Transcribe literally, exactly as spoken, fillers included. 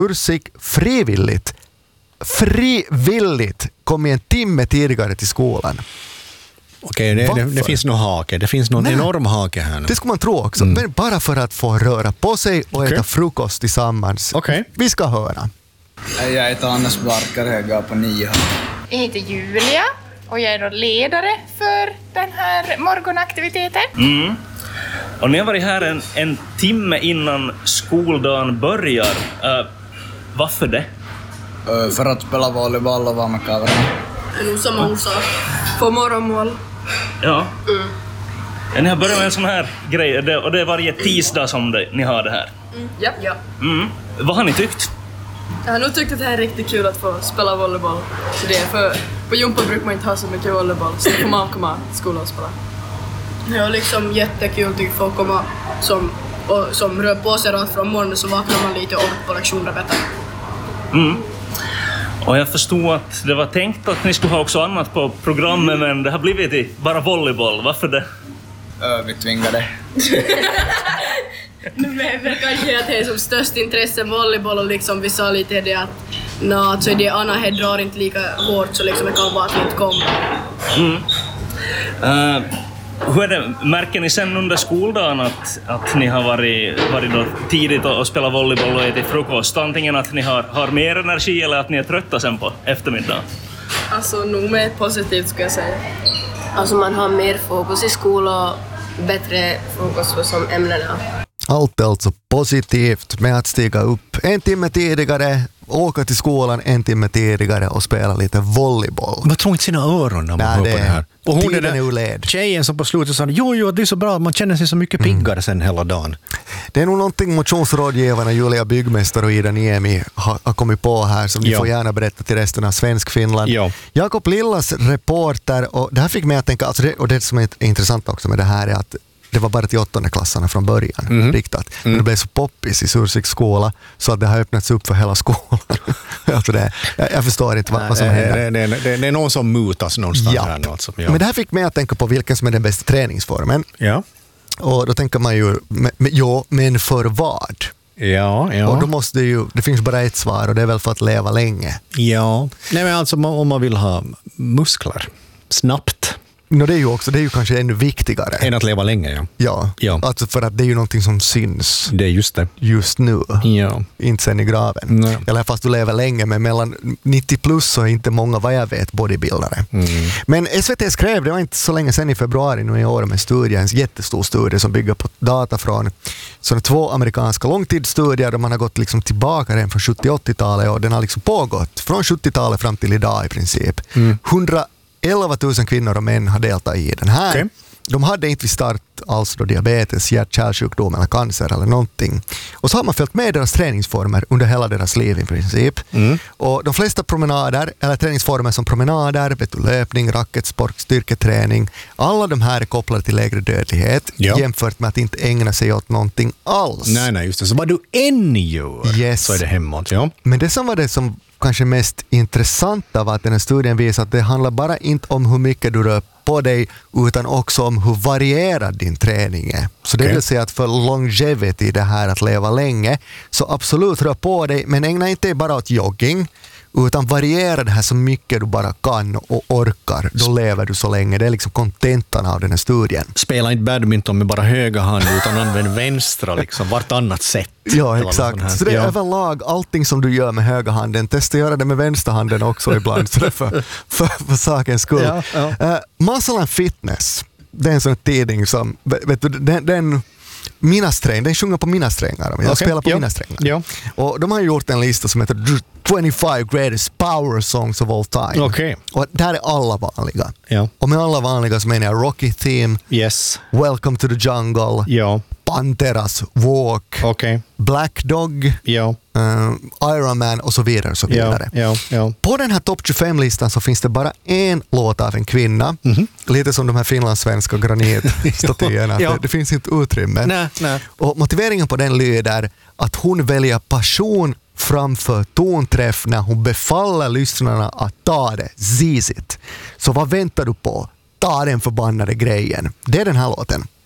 Ursik frivilligt frivilligt kom en timme tidigare till skolan. Okej, det, det, det finns nog hake. Det finns någon Nej, enorm hake här nu. Det skulle man tro också. Mm. Men bara för att få röra på sig och okay. äta frukost tillsammans. Okay. Vi ska höra. Jag heter Anders Barkar, jag går på nio. Jag heter Julia och jag är då ledare för den här morgonaktiviteten. Mm. Och ni har varit här en, en timme innan skoldagen börjar. Uh, varför det? Uh, för att spela volleyboll och vara med kamerorna. Det är nog samma orsak. Få morgonmål. Ja. Mm. ja. Ni har börjat med en sån här grej och det är varje tisdag som det, ni har det här. Mm. Ja. ja. Mm. Vad har ni tyckt? Jag har nog tyckt att det här är riktigt kul att få spela volleyboll. Så det är för på jumpa brukar man inte ha så mycket volleyboll. Så får man komma till skolan och spela. Det är liksom jättekul tycker folk komma som, och, som rör på sig från morgonen så vaknar man lite och på lektioner bättre. Mm. Och jag förstod att det var tänkt att ni skulle ha också annat på programmet men det har blivit bara volleyboll. Varför det? Ö, vi tvingade. Nu är kanske att det är som störst intresse volleyboll och liksom vi sa lite det att no, alltså det Anna här drar inte lika hårt så liksom det kan vara att vi inte kommer. Mm. Uh, hur är det? Märker ni sen under skoldagen att, att ni har varit, varit då tidigt och, och spelat volleyboll och ätit frukost? Antingen att ni har, har mer energi eller att ni är trötta sen på eftermiddagen? Alltså nog mer positivt skulle jag säga. Alltså man har mer fokus i skolan och bättre fokus på som ämnena. Allt är alltså positivt med att stiga upp en timme tidigare, åka till skolan en timme tidigare och spela lite volleyboll. Man tror inte sina öron när man Nej, hör det, på det här. Och hon är den tjejen som på slutet sa jo, jo, det är så bra, man känner sig så mycket piggare mm. sen hela dagen. Det är nog någonting motionsrådgivarna Julia Byggmästare och Ida Niemi har, har kommit på här som vi får gärna berätta till resten av Svensk Finland. Ja. Jakob Lillas reporter, och det här fick mig att tänka, alltså det, och det som är intressant också med det här är att det var bara till åttonde klassarna från början mm. riktat. Men mm. det blev så poppis i Sursiks skola så att det har öppnats upp för hela skolan. alltså det, jag, jag förstår inte vad, vad som det, händer. Det, det, det, det är någon som mutas någonstans ja. här. Något som, ja. Men det här fick mig att tänka på vilken som är den bästa träningsformen. Ja. Och då tänker man ju, men, ja, men för vad? Ja, ja. Och då måste det ju, det finns bara ett svar och det är väl för att leva länge. Ja, nej men alltså om man vill ha muskler snabbt. No, det är ju också, det är ju kanske ännu viktigare. Än att leva länge, ja. Ja, ja. Alltså för att det är ju någonting som syns. Det är just det. Just nu. Ja. Inte sen i graven. Nej. Eller fast du lever länge, men mellan nittio plus så är inte många, vad jag vet, bodybuildare. Mm. Men S V T skrev, det var inte så länge sedan i februari nu i år med studien, en jättestor studie som bygger på data från sådana två amerikanska långtidsstudier där man har gått liksom tillbaka redan från sjuttio-åttiotalet och den har liksom pågått från sjuttiotalet fram till idag i princip. Mm. elva tusen kvinnor och män har deltagit i den här. Okay. De hade inte vid start alls då diabetes, hjärt-kärlsjukdom eller cancer eller någonting. Och så har man följt med deras träningsformer under hela deras liv i princip. Mm. Och de flesta promenader, eller träningsformer som promenader, löpning, racketsport, styrketräning, alla de här är kopplade till lägre dödlighet ja. jämfört med att inte ägna sig åt någonting alls. Nej, nej, just det. Så vad du än gör yes. så är det hemåt. Ja. Men det som var det som kanske mest intressanta var att den här studien visar att det handlar bara inte om hur mycket du rör på dig utan också om hur varierad din träning är. Så det okay. vill säga att för longevity, det här att leva länge, så absolut rör på dig men ägna inte bara åt jogging utan variera det här så mycket du bara kan och orkar. Då lever du så länge. Det är liksom kontentan av den här studien. Spela inte badminton med bara höga hand utan använd vänstra liksom, vartannat sätt. Ja, exakt. Så det är ja. överlag allting som du gör med höga handen. Testa göra det med vänsterhanden också ibland. Så det är för, för, för sakens skull. Ja, ja. Uh, Muscle and Fitness, det är en sån tidning som, vet du, den, den mina sträng, den sjunger på mina strängar. Jag okay. spelar på ja. mina strängar. Ja. Och de har gjort en lista som heter twenty-five greatest power songs of all time. Okay. Och där är alla vanliga. Ja. Och med alla vanliga så menar jag Rocky Theme, yes. Welcome to the Jungle, ja. Panteras Walk, okay. Black Dog, ja. uh, Iron Man och så vidare. Och så vidare. Ja. Ja. Ja. På den här topp tjugofem-listan så finns det bara en låt av en kvinna. Mm-hmm. Lite som de här finlandssvenska granitstatyerna. ja. det, det finns inte utrymme. Nej, nej. Och motiveringen på den lyder att hon väljer passion framför tonträff när hon befaller lyssnarna att ta det zizigt. Så vad väntar du på? Ta den förbannade grejen. Det är den här låten.